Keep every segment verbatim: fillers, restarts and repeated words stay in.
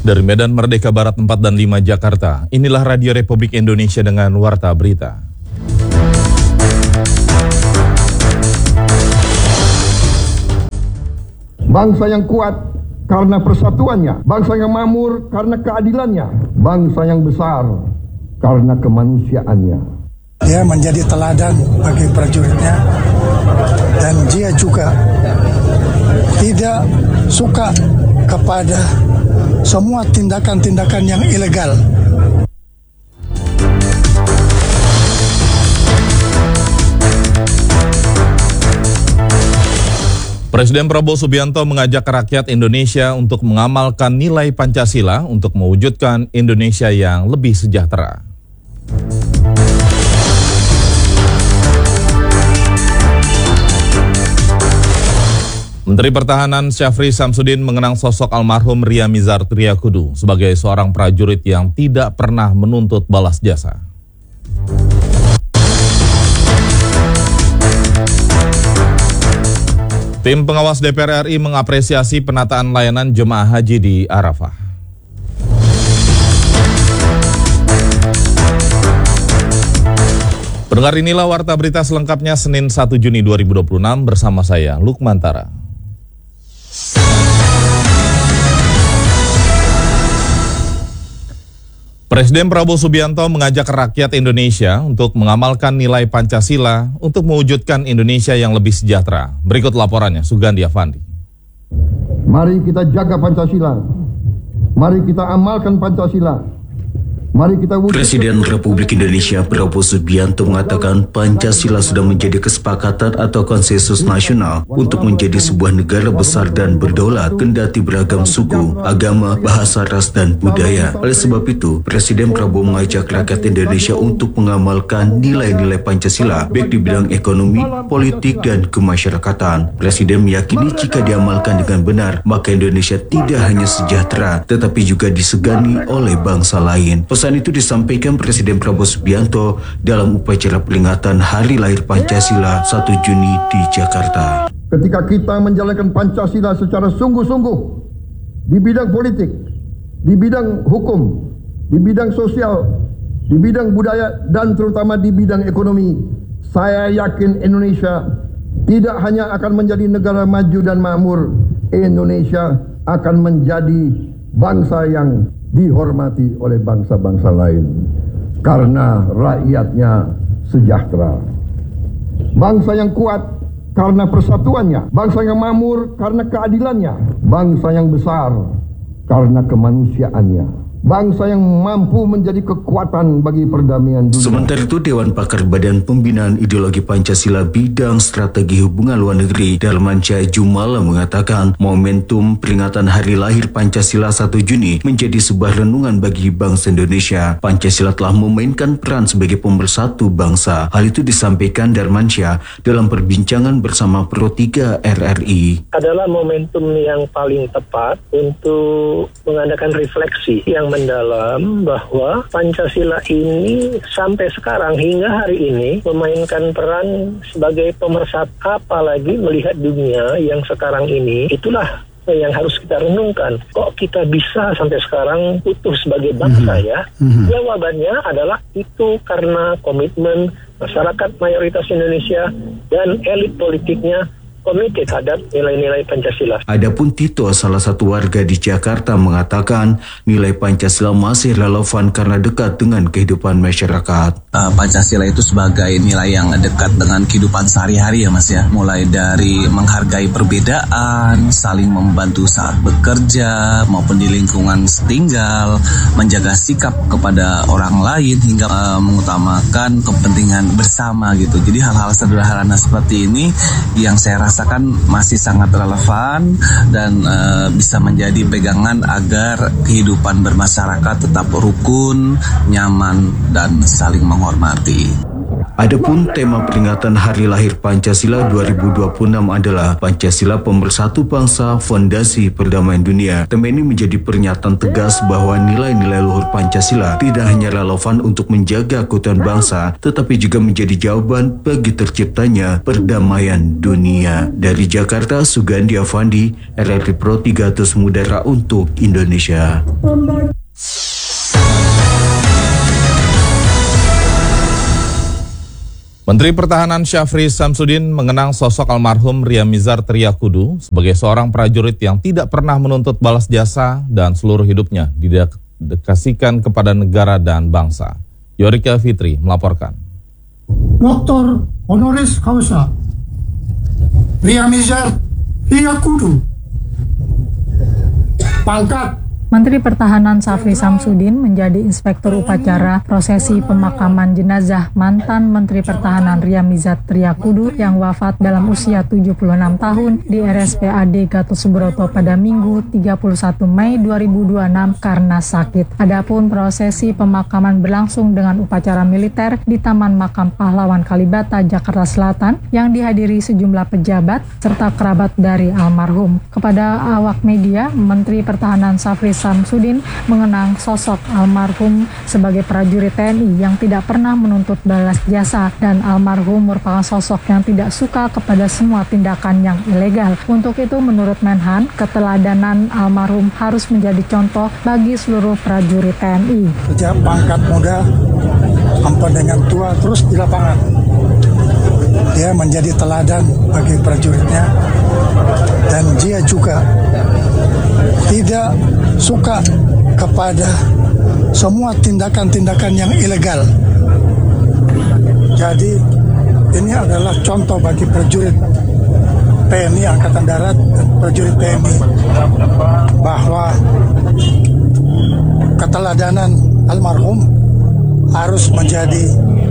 Dari Medan Merdeka Barat empat dan lima Jakarta, inilah Radio Republik Indonesia dengan Warta Berita. Bangsa yang kuat karena persatuannya, bangsa yang makmur karena keadilannya, bangsa yang besar karena kemanusiaannya. Dia menjadi teladan bagi prajuritnya dan dia juga tidak suka kepada semua tindakan-tindakan yang ilegal. Presiden Prabowo Subianto mengajak rakyat Indonesia untuk mengamalkan nilai Pancasila untuk mewujudkan Indonesia yang lebih sejahtera. Menteri Pertahanan Syafri Samsudin mengenang sosok almarhum Ria Mizar Triakudu sebagai seorang prajurit yang tidak pernah menuntut balas jasa. Tim pengawas D P R R I mengapresiasi penataan layanan jemaah haji di Arafah. Pendengar, inilah Warta Berita selengkapnya Senin satu Juni dua ribu dua puluh enam bersama saya Lukman Tara. Presiden Prabowo Subianto mengajak rakyat Indonesia untuk mengamalkan nilai Pancasila untuk mewujudkan Indonesia yang lebih sejahtera. Berikut laporannya, Sugandi Afandi. Mari kita jaga Pancasila. Mari kita amalkan Pancasila. Mari kita wujudkan. Presiden Republik Indonesia Prabowo Subianto mengatakan Pancasila sudah menjadi kesepakatan atau konsensus nasional untuk menjadi sebuah negara besar dan berdaulat, kendati beragam suku, agama, bahasa, ras, dan budaya. Oleh sebab itu, Presiden Prabowo mengajak rakyat Indonesia untuk mengamalkan nilai-nilai Pancasila, baik di bidang ekonomi, politik, dan kemasyarakatan. Presiden meyakini jika diamalkan dengan benar, maka Indonesia tidak hanya sejahtera, tetapi juga disegani oleh bangsa lain. Pesan itu disampaikan Presiden Prabowo Subianto dalam upacara peringatan Hari Lahir Pancasila satu Juni di Jakarta. Ketika kita menjalankan Pancasila secara sungguh-sungguh di bidang politik, di bidang hukum, di bidang sosial, di bidang budaya, dan terutama di bidang ekonomi, saya yakin Indonesia tidak hanya akan menjadi negara maju dan makmur, Indonesia akan menjadi bangsa yang dihormati oleh bangsa-bangsa lain karena rakyatnya sejahtera. Bangsa yang kuat karena persatuannya, bangsa yang makmur karena keadilannya, bangsa yang besar karena kemanusiaannya, bangsa yang mampu menjadi kekuatan bagi perdamaian dunia. Sementara itu, Dewan Pakar Badan Pembinaan Ideologi Pancasila Bidang Strategi Hubungan Luar Negeri Darmansyah Jumala mengatakan momentum peringatan Hari Lahir Pancasila satu Juni menjadi sebuah renungan bagi bangsa Indonesia. Pancasila telah memainkan peran sebagai pemersatu bangsa. Hal itu disampaikan Darmansyah dalam perbincangan bersama Pro tiga R R I. Adalah momentum yang paling tepat untuk mengadakan refleksi yang mendalam bahwa Pancasila ini sampai sekarang hingga hari ini memainkan peran sebagai pemersatu, apalagi melihat dunia yang sekarang ini. Itulah yang harus kita renungkan. Kok kita bisa sampai sekarang utuh sebagai bangsa ya? Mm-hmm. Jawabannya adalah itu karena komitmen masyarakat mayoritas Indonesia dan elit politiknya komite terhadap nilai-nilai Pancasila. Adapun Tito, salah satu warga di Jakarta, mengatakan nilai Pancasila masih relevan karena dekat dengan kehidupan masyarakat. Uh, Pancasila itu sebagai nilai yang dekat dengan kehidupan sehari-hari ya Mas ya. Mulai dari menghargai perbedaan, saling membantu saat bekerja maupun di lingkungan setinggal, menjaga sikap kepada orang lain hingga uh, mengutamakan kepentingan bersama gitu. Jadi hal-hal sederhana seperti ini yang saya rasakan masih sangat relevan dan uh, bisa menjadi pegangan agar kehidupan bermasyarakat tetap rukun, nyaman, dan saling menghormati. Adapun tema peringatan Hari Lahir Pancasila dua ribu dua puluh enam adalah Pancasila Pemersatu Bangsa, Fondasi Perdamaian Dunia. Tema ini menjadi pernyataan tegas bahwa nilai-nilai luhur Pancasila tidak hanya relevan untuk menjaga keutuhan bangsa, tetapi juga menjadi jawaban bagi terciptanya perdamaian dunia. Dari Jakarta, Sugandi Avandi, R R I Pro tiga ratus Mudara untuk Indonesia. Menteri Pertahanan Syafri Samsudin mengenang sosok almarhum Riamizar Triakudu sebagai seorang prajurit yang tidak pernah menuntut balas jasa dan seluruh hidupnya didedikasikan kepada negara dan bangsa. Yorika Fitri melaporkan. Doktor Honoris Causa Riamizar Triakudu, pangkat Menteri Pertahanan Syafri Samsudin menjadi inspektur upacara prosesi pemakaman jenazah mantan Menteri Pertahanan Riamizar Triakudu yang wafat dalam usia tujuh puluh enam tahun di R S P A D Gatot Subroto pada Minggu tiga puluh satu Mei dua ribu dua puluh enam karena sakit. Adapun prosesi pemakaman berlangsung dengan upacara militer di Taman Makam Pahlawan Kalibata, Jakarta Selatan yang dihadiri sejumlah pejabat serta kerabat dari almarhum. Kepada awak media, Menteri Pertahanan Syafri Samsudin mengenang sosok almarhum sebagai prajurit T N I yang tidak pernah menuntut balas jasa dan almarhum merupakan sosok yang tidak suka kepada semua tindakan yang ilegal. Untuk itu menurut Menhan, keteladanan almarhum harus menjadi contoh bagi seluruh prajurit T N I. Sejak pangkat muda sampai dengan tua terus di lapangan. Dia menjadi teladan bagi prajuritnya dan dia juga tidak suka kepada semua tindakan-tindakan yang ilegal. Jadi ini adalah contoh bagi prajurit T N I Angkatan Darat dan prajurit T N I bahwa keteladanan almarhum harus menjadi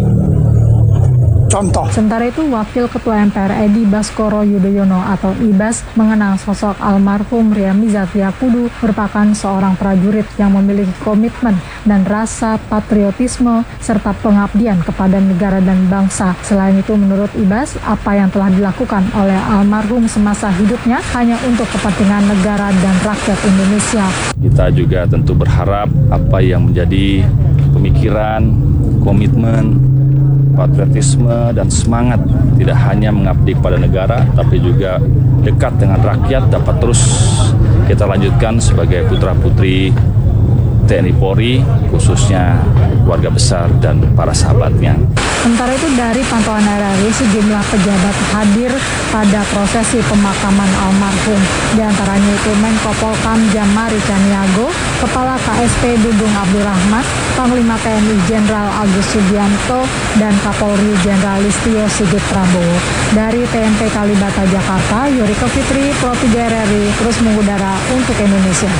contoh. Sementara itu, Wakil Ketua M P R Edi Baskoro Yudhoyono atau Ibas mengenang sosok almarhum Riamizar Triakudu merupakan seorang prajurit yang memiliki komitmen dan rasa patriotisme serta pengabdian kepada negara dan bangsa. Selain itu, menurut Ibas, apa yang telah dilakukan oleh almarhum semasa hidupnya hanya untuk kepentingan negara dan rakyat Indonesia. Kita juga tentu berharap apa yang menjadi pemikiran, komitmen, patriotisme dan semangat tidak hanya mengabdi kepada negara tapi juga dekat dengan rakyat dapat terus kita lanjutkan sebagai putra-putri T N I Polri, khususnya keluarga besar dan para sahabatnya. Sementara itu dari pantauan R R I, sejumlah pejabat hadir pada prosesi pemakaman almarhum. Di antaranya itu Menko Polkam Jamari Caniago, Kepala K S P Dudung Abdurrahman, Panglima T N I Jenderal Agus Subianto, dan Kapolri Jenderal Listio Sigit Prabowo. Dari T M P Kalibata Jakarta, Yorika Fitri, Pro tiga R R I, terus mengudara untuk Indonesia.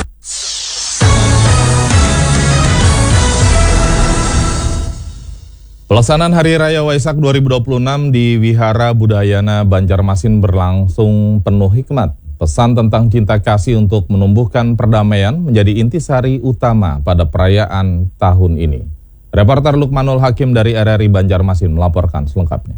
Pelaksanaan Hari Raya Waisak dua ribu dua puluh enam di Wihara Budayana Banjarmasin berlangsung penuh hikmat. Pesan tentang cinta kasih untuk menumbuhkan perdamaian menjadi intisari utama pada perayaan tahun ini. Reporter Lukmanul Hakim dari R R I Banjarmasin melaporkan selengkapnya.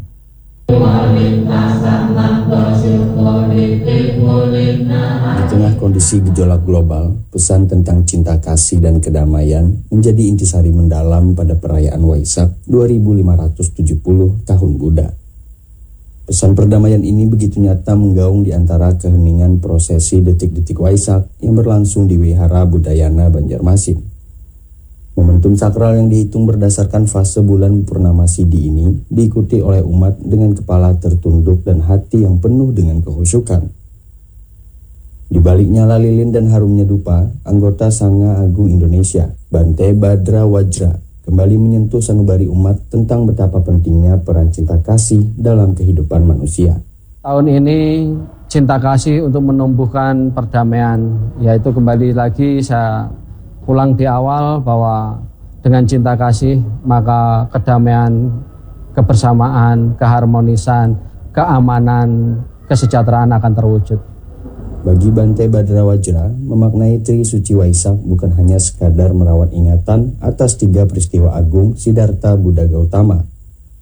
Di tengah kondisi gejolak global, pesan tentang cinta kasih dan kedamaian menjadi intisari mendalam pada perayaan Waisak dua ribu lima ratus tujuh puluh tahun Buddha. Pesan perdamaian ini begitu nyata menggaung di antara keheningan prosesi detik-detik Waisak yang berlangsung di Wihara Budayana Banjarmasin. Momentum sakral yang dihitung berdasarkan fase bulan purnama Sidi ini diikuti oleh umat dengan kepala tertunduk dan hati yang penuh dengan kehusyukan. Di balik nyala lilin dan harumnya dupa, anggota Sangha Agung Indonesia, Bante Badra Wajra, kembali menyentuh sanubari umat tentang betapa pentingnya peran cinta kasih dalam kehidupan manusia. Tahun ini cinta kasih untuk menumbuhkan perdamaian, yaitu kembali lagi saya ulang di awal bahwa dengan cinta kasih maka kedamaian, kebersamaan, keharmonisan, keamanan, kesejahteraan akan terwujud. Bagi Bante Badra Wajra, memaknai Tri Suci Waisak bukan hanya sekadar merawat ingatan atas tiga peristiwa agung Siddhartha Buddha Gautama.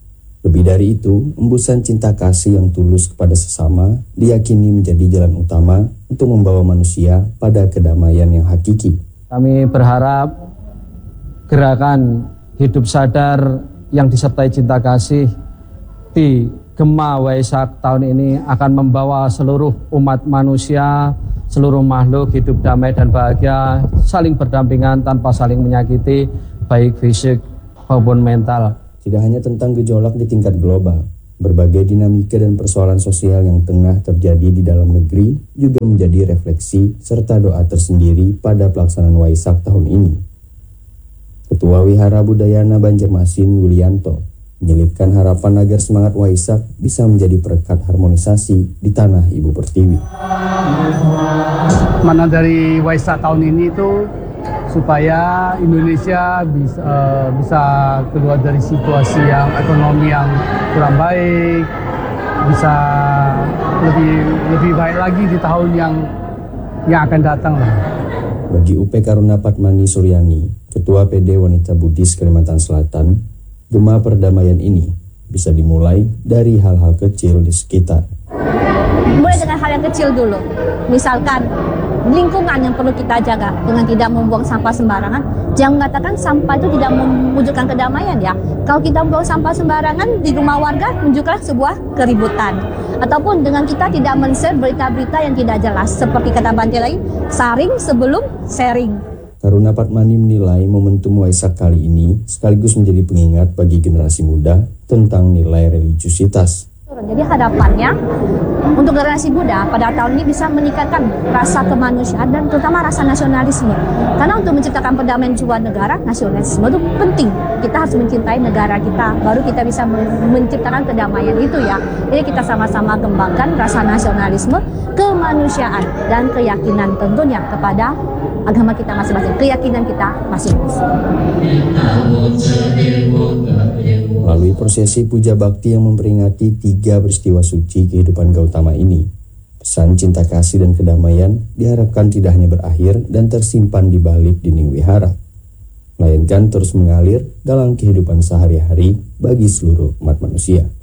Lebih dari itu, embusan cinta kasih yang tulus kepada sesama diyakini menjadi jalan utama untuk membawa manusia pada kedamaian yang hakiki. Kami berharap gerakan hidup sadar yang disertai cinta kasih di Gema Waisak tahun ini akan membawa seluruh umat manusia, seluruh makhluk hidup damai dan bahagia, saling berdampingan tanpa saling menyakiti, baik fisik maupun mental. Tidak hanya tentang gejolak di tingkat global, berbagai dinamika dan persoalan sosial yang tengah terjadi di dalam negeri juga menjadi refleksi serta doa tersendiri pada pelaksanaan Waisak tahun ini. Ketua Wihara Budayana Banjarmasin Wulianto menyelipkan harapan agar semangat Waisak bisa menjadi perekat harmonisasi di tanah Ibu Pertiwi. Mana dari Waisak tahun ini itu supaya Indonesia bisa, uh, bisa keluar dari situasi yang ekonomi yang kurang baik, bisa lebih lebih baik lagi di tahun yang yang akan datang lah. Bagi U P Karuna Padmani Suryani, Ketua P D Wanita Buddhis Kalimantan Selatan, Gema perdamaian ini bisa dimulai dari hal-hal kecil di sekitar. Mulai dengan hal yang kecil dulu, misalkan lingkungan yang perlu kita jaga dengan tidak membuang sampah sembarangan. Jangan mengatakan sampah itu tidak mewujudkan kedamaian ya. Kalau kita membuang sampah sembarangan di rumah warga, menunjukkan sebuah keributan. Ataupun dengan kita tidak men-share berita-berita yang tidak jelas. Seperti kata Bante lagi, saring sebelum sharing. Karuna Padmani menilai momentum Waisak kali ini sekaligus menjadi pengingat bagi generasi muda tentang nilai religiusitas. Jadi harapannya untuk generasi muda pada tahun ini bisa meningkatkan rasa kemanusiaan dan terutama rasa nasionalisme. Karena untuk menciptakan perdamaian sebuah negara, nasionalisme itu penting. Kita harus mencintai negara kita, baru kita bisa menciptakan kedamaian itu ya. Jadi kita sama-sama kembangkan rasa nasionalisme, kemanusiaan, dan keyakinan tentunya kepada agama kita masing-masing, keyakinan kita masing-masing. Melalui prosesi puja bakti yang memperingati tiga peristiwa suci kehidupan Gautama ini, pesan cinta kasih dan kedamaian diharapkan tidak hanya berakhir dan tersimpan di balik dinding wihara, melainkan terus mengalir dalam kehidupan sehari-hari bagi seluruh umat manusia.